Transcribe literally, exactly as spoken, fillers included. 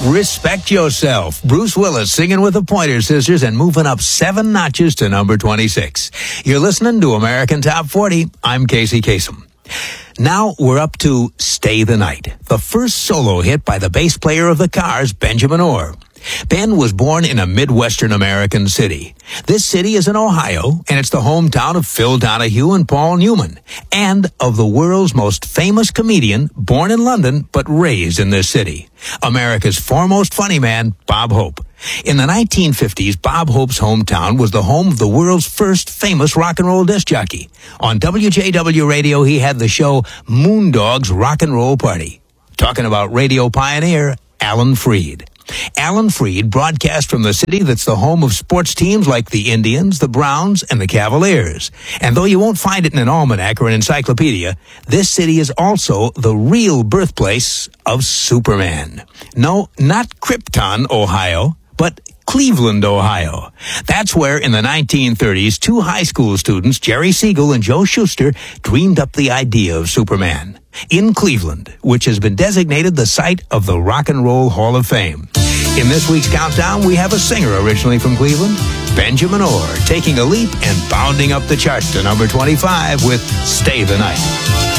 Respect Yourself. Bruce Willis singing with the Pointer Sisters and moving up seven notches to number twenty-six. You're listening to American Top forty. I'm Casey Kasem. Now we're up to Stay the Night, the first solo hit by the bass player of the Cars, Benjamin Orr. Ben was born in a Midwestern American city. This city is in Ohio, and it's the hometown of Phil Donahue and Paul Newman, and of the world's most famous comedian, born in London but raised in this city, America's foremost funny man, Bob Hope. In the nineteen fifties, Bob Hope's hometown was the home of the world's first famous rock and roll disc jockey. On W J W Radio, he had the show Moondog's Rock and Roll Party. Talking about radio pioneer, Alan Freed. Alan Freed broadcast from the city that's the home of sports teams like the Indians, the Browns, and the Cavaliers. And though you won't find it in an almanac or an encyclopedia, this city is also the real birthplace of Superman. No, not Krypton, Ohio, but Cleveland, Ohio. That's where, in the nineteen thirties, two high school students, Jerry Siegel and Joe Shuster, dreamed up the idea of Superman. In Cleveland, which has been designated the site of the Rock and Roll Hall of Fame. In this week's countdown, we have a singer originally from Cleveland, Benjamin Orr, taking a leap and bounding up the charts to number twenty-five with Stay the Night.